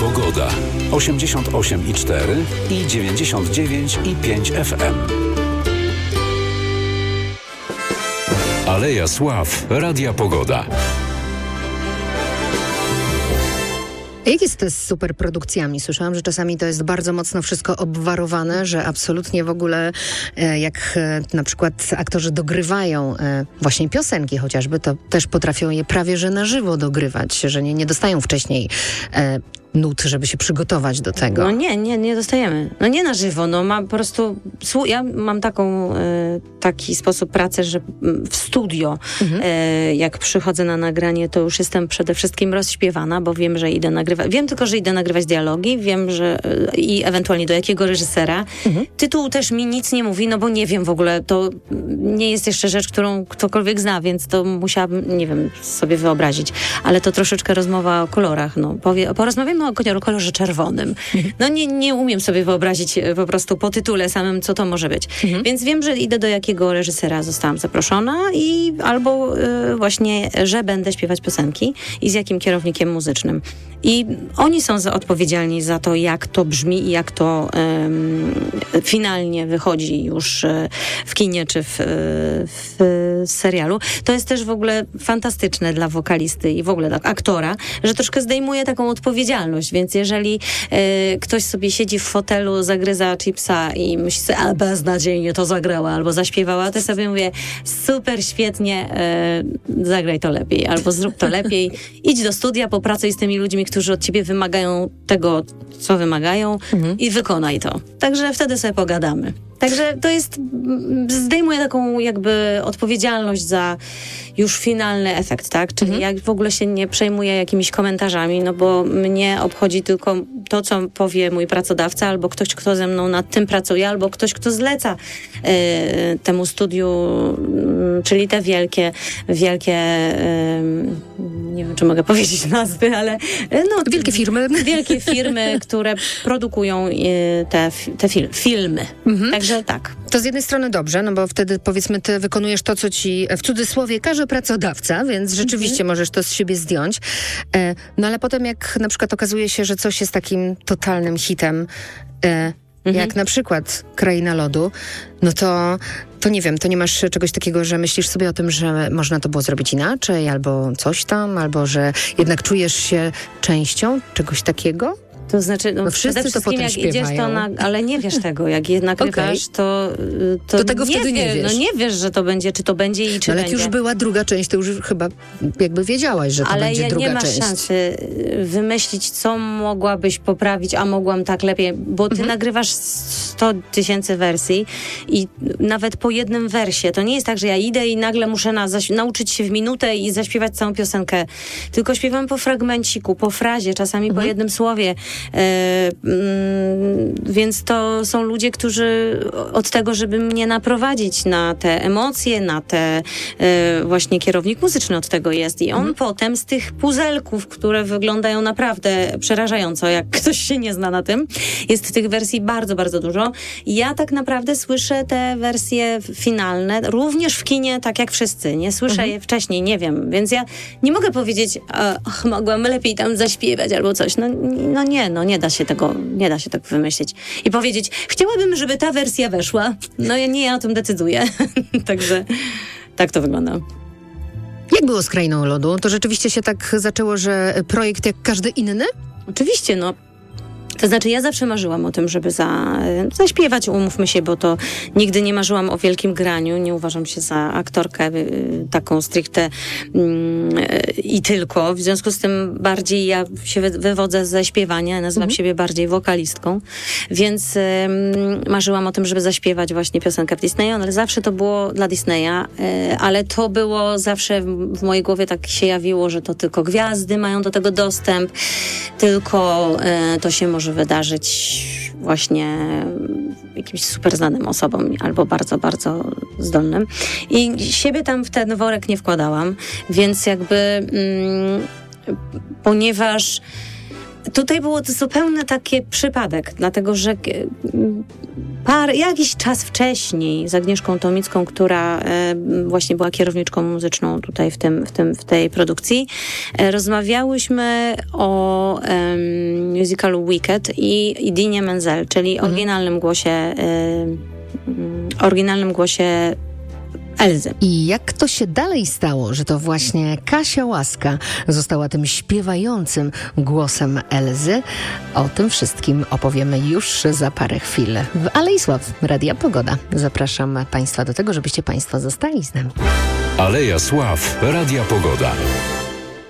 Pogoda. 88,4 i 99,5 FM. Aleja Sław. Radia Pogoda. Jak jest z superprodukcjami? Słyszałam, że czasami to jest bardzo mocno wszystko obwarowane, że absolutnie w ogóle jak na przykład aktorzy dogrywają właśnie piosenki chociażby, to też potrafią je prawie że na żywo dogrywać, że nie dostają wcześniej nut, żeby się przygotować do tego. No nie dostajemy. No nie na żywo, no mam po prostu... Ja mam taki sposób pracy, że w studio, jak przychodzę na nagranie, to już jestem przede wszystkim rozśpiewana, bo wiem, że idę nagrywać. Wiem tylko, że idę nagrywać dialogi, wiem, że i ewentualnie do jakiego reżysera. Tytuł też mi nic nie mówi, no bo nie wiem w ogóle, to nie jest jeszcze rzecz, którą ktokolwiek zna, więc to musiałabym, nie wiem, sobie wyobrazić. Ale to troszeczkę rozmowa o kolorach, no. Porozmawiamy o kolorze czerwonym. No nie umiem sobie wyobrazić po prostu po tytule samym, co to może być. Więc wiem, że idę do jakiego reżysera zostałam zaproszona i albo właśnie, że będę śpiewać piosenki i z jakim kierownikiem muzycznym. I oni są odpowiedzialni za to, jak to brzmi i jak to finalnie wychodzi już w kinie czy w serialu. To jest też w ogóle fantastyczne dla wokalisty i w ogóle dla aktora, że troszkę zdejmuje taką odpowiedzialność, więc jeżeli ktoś sobie siedzi w fotelu, zagryza chipsa i myśli sobie, a beznadziejnie to zagrała albo zaśpiewała, to sobie mówię, super, świetnie, zagraj to lepiej albo zrób to lepiej, idź do studia, popracuj z tymi ludźmi, którzy od ciebie wymagają tego, co wymagają i wykonaj to. Także wtedy sobie pogadamy. Także to jest, zdejmuje taką jakby odpowiedzialność za już finalny efekt, tak? Czyli jak w ogóle się nie przejmuję jakimiś komentarzami, no bo mnie obchodzi tylko to, co powie mój pracodawca, albo ktoś, kto ze mną nad tym pracuje, albo ktoś, kto zleca temu studiu, czyli te wielkie nie wiem, czy mogę powiedzieć nazwy, ale no, wielkie firmy, które produkują te filmy. Także tak. To z jednej strony dobrze, no bo wtedy powiedzmy ty wykonujesz to, co ci w cudzysłowie każe pracodawca, więc rzeczywiście możesz to z siebie zdjąć. No ale potem jak na przykład okazuje się, że coś jest takim totalnym hitem, jak na przykład Kraina Lodu, no to nie wiem, to nie masz czegoś takiego, że myślisz sobie o tym, że można to było zrobić inaczej, albo coś tam, albo że jednak czujesz się częścią czegoś takiego? To znaczy, no wszyscy to potem jak śpiewają. Idziesz, ale nie wiesz tego, jak je nagrywasz, to tego wtedy nie wiesz. No nie wiesz, że to będzie, czy to będzie i czy ale będzie. jak już była druga część, to już chyba jakby wiedziałaś, że to będzie druga część. Ale nie masz szansy wymyślić, co mogłabyś poprawić, a mogłam tak lepiej, bo ty nagrywasz 100 000 wersji i nawet po jednym wersie, to nie jest tak, że ja idę i nagle muszę nauczyć się w minutę i zaśpiewać całą piosenkę, tylko śpiewam po fragmenciku, po frazie, czasami po jednym słowie. Więc to są ludzie, którzy od tego, żeby mnie naprowadzić na te emocje, na te właśnie kierownik muzyczny od tego jest i on potem z tych puzelków, które wyglądają naprawdę przerażająco, jak ktoś się nie zna na tym, jest tych wersji bardzo, bardzo dużo. I ja tak naprawdę słyszę te wersje finalne również w kinie, tak jak wszyscy. Nie słyszę je wcześniej, nie wiem, więc ja nie mogę powiedzieć, mogłam lepiej tam zaśpiewać albo coś. Nie da się tak wymyślić. I powiedzieć, chciałabym, żeby ta wersja weszła. No ja o tym decyduję. Także tak to wygląda. Jak było z Krainą Lodu? To rzeczywiście się tak zaczęło, że projekt jak każdy inny? Oczywiście, no. To znaczy, ja zawsze marzyłam o tym, żeby zaśpiewać, umówmy się, bo to nigdy nie marzyłam o wielkim graniu. Nie uważam się za aktorkę taką stricte i tylko. W związku z tym bardziej ja się wywodzę ze śpiewania, nazywam siebie bardziej wokalistką, więc marzyłam o tym, żeby zaśpiewać właśnie piosenkę w Disneyu, ale zawsze to było dla Disneya, ale to było zawsze w mojej głowie tak się jawiło, że to tylko gwiazdy mają do tego dostęp, tylko to się może wydarzyć właśnie jakimś super znanym osobom albo bardzo, bardzo zdolnym. I siebie tam w ten worek nie wkładałam, więc jakby ponieważ tutaj było to zupełnie taki przypadek, dlatego że jakiś czas wcześniej z Agnieszką Tomicką, która właśnie była kierowniczką muzyczną tutaj w tej produkcji, rozmawiałyśmy o musicalu Wicked i Idinie Menzel, czyli oryginalnym głosie Elzy. I jak to się dalej stało, że to właśnie Kasia Łaska została tym śpiewającym głosem Elzy? O tym wszystkim opowiemy już za parę chwil w Alei Sław Radia Pogoda. Zapraszam Państwa do tego, żebyście Państwo zostali z nami. Aleja Sław Radia Pogoda.